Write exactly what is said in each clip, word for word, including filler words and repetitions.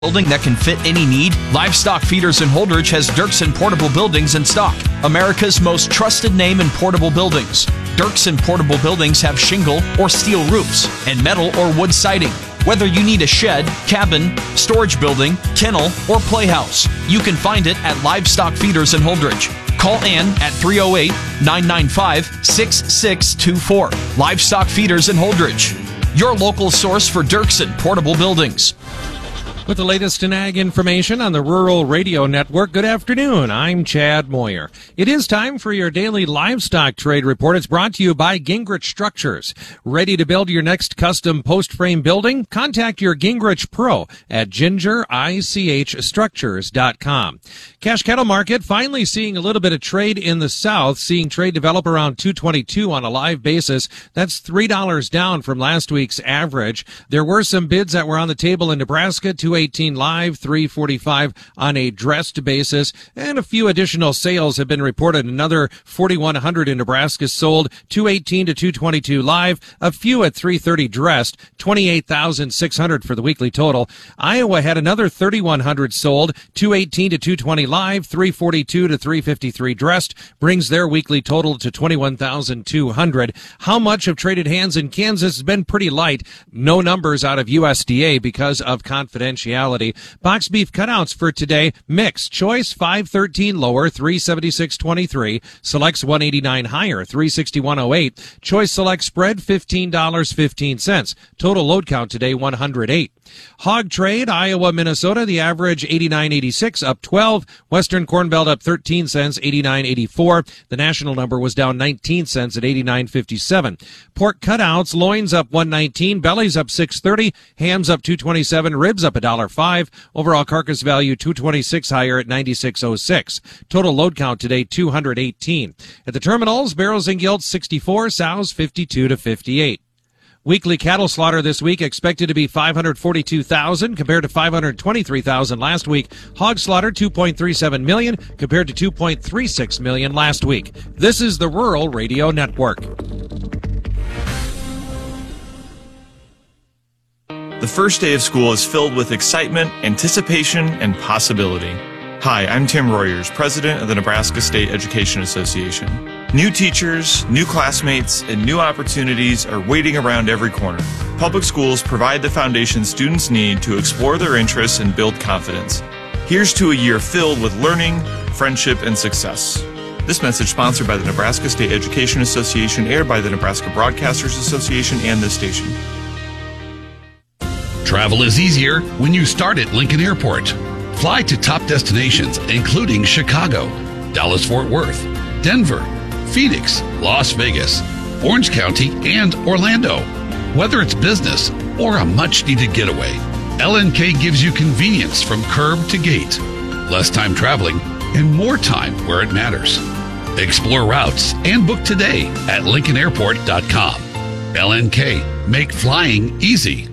Building that can fit any need? Livestock Feeders in Holdridge has Dirksen Portable Buildings in stock. America's most trusted name in portable buildings. Dirksen Portable Buildings have shingle or steel roofs and metal or wood siding. Whether you need a shed, cabin, storage building, kennel, or playhouse, you can find it at Livestock Feeders in Holdridge. Call Ann at three oh eight, nine nine five, six six two four. Livestock Feeders in Holdridge, your local source for Dirksen Portable Buildings. With the latest in ag information on the Rural Radio Network, good afternoon. I'm Chad Moyer. It is time for your daily livestock trade report. It's brought to you by Gingrich Structures. Ready to build your next custom post-frame building? Contact your Gingrich Pro at ginger ich structures dot com. Cash cattle market finally seeing a little bit of trade in the south, seeing trade develop around two twenty-two on a live basis. That's three dollars down from last week's average. There were some bids that were on the table in Nebraska, two eighteen live, three forty-five on a dressed basis, and a few additional sales have been reported. Another forty-one hundred in Nebraska sold, two eighteen to two twenty-two live, a few at three thirty dressed, twenty-eight thousand six hundred for the weekly total. Iowa had another thirty-one hundred sold, two eighteen to two twenty live, three forty-two to three fifty-three dressed, brings their weekly total to twenty-one thousand two hundred. How much of traded hands in Kansas has been pretty light? No numbers out of U S D A because of confidentiality. Box beef cutouts for today: mixed choice five thirteen lower, three seventy-six twenty-three. Selects one eighty-nine higher, three sixty-one oh eight. Choice select spread fifteen dollars and fifteen cents. Total load count today one hundred eight. Hog trade, Iowa, Minnesota, the average eighty-nine eighty-six, up twelve. Western Corn Belt up thirteen cents, eighty-nine eighty-four. The national number was down nineteen cents at eighty-nine fifty-seven. Pork cutouts, loins up one nineteen, bellies up six thirty, hams up two twenty-seven, ribs up one dollar five. Overall carcass value two twenty-six higher at ninety-six oh six. Total load count today two hundred eighteen. At the terminals, barrels and gilts sixty-four, sows fifty-two to fifty-eight. Weekly cattle slaughter this week expected to be five hundred forty-two thousand compared to five hundred twenty-three thousand last week. Hog slaughter two point three seven million compared to two point three six million last week. This is the Rural Radio Network. The first day of school is filled with excitement, anticipation, and possibility. Hi, I'm Tim Royers, president of the Nebraska State Education Association. New teachers, new classmates, and new opportunities are waiting around every corner. Public schools provide the foundation students need to explore their interests and build confidence. Here's to a year filled with learning, friendship, and success. This message sponsored by the Nebraska State Education Association, aired by the Nebraska Broadcasters Association and this station. Travel is easier when you start at Lincoln Airport. Fly to top destinations including Chicago, Dallas-Fort Worth, Denver, Phoenix, Las Vegas, Orange County, and Orlando. Whether it's business or a much-needed getaway, L N K gives you convenience from curb to gate, less time traveling, and more time where it matters. Explore routes and book today at lincoln airport dot com. L N K, make flying easy.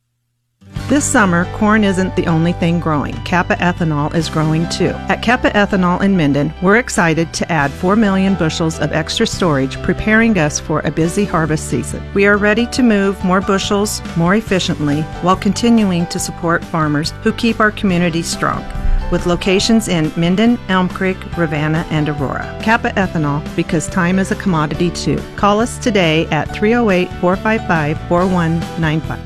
This summer, corn isn't the only thing growing. Kappa Ethanol is growing too. At Kappa Ethanol in Minden, we're excited to add four million bushels of extra storage, preparing us for a busy harvest season. We are ready to move more bushels more efficiently while continuing to support farmers who keep our community strong. With locations in Minden, Elm Creek, Ravenna, and Aurora. Kappa Ethanol, because time is a commodity too. Call us today at three oh eight, four five five, four one nine five.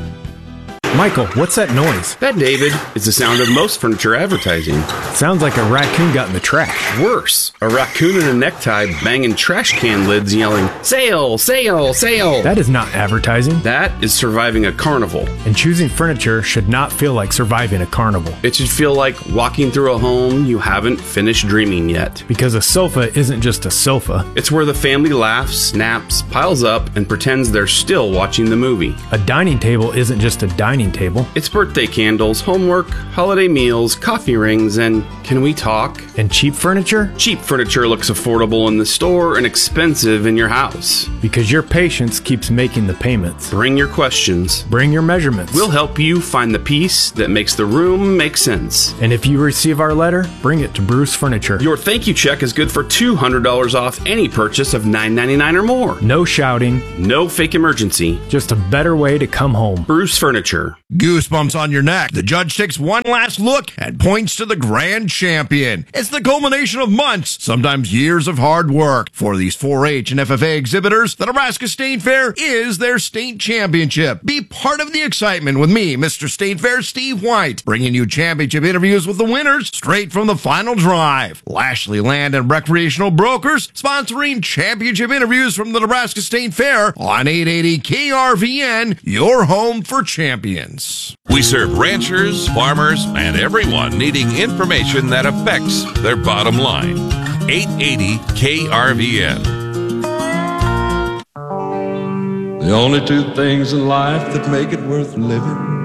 Michael, what's that noise? That, David, is the sound of most furniture advertising. Sounds like a raccoon got in the trash. Worse, a raccoon in a necktie banging trash can lids yelling, "Sale, sale, sale!" That is not advertising. That is surviving a carnival. And choosing furniture should not feel like surviving a carnival. It should feel like walking through a home you haven't finished dreaming yet. Because a sofa isn't just a sofa. It's where the family laughs, snaps, piles up, and pretends they're still watching the movie. A dining table isn't just a dining table. It's birthday candles, homework, holiday meals, coffee rings, and can we talk? And cheap furniture? Cheap furniture looks affordable in the store and expensive in your house. Because your patience keeps making the payments. Bring your questions. Bring your measurements. We'll help you find the piece that makes the room make sense. And if you receive our letter, bring it to Bruce Furniture. Your thank you check is good for two hundred dollars off any purchase of nine ninety-nine or more. No shouting. No fake emergency. Just a better way to come home. Bruce Furniture. Goosebumps on your neck. The judge takes one last look and points to the grand champion. It's the culmination of months, sometimes years of hard work. For these four H and F F A exhibitors, the Nebraska State Fair is their state championship. Be part of the excitement with me, Mister State Fair Steve White, bringing you championship interviews with the winners straight from the final drive. Lashley Land and Recreational Brokers sponsoring championship interviews from the Nebraska State Fair on eight eighty K R V N, your home for champions. We serve ranchers, farmers, and everyone needing information that affects their bottom line. eight eighty K R V N. The only two things in life that make it worth living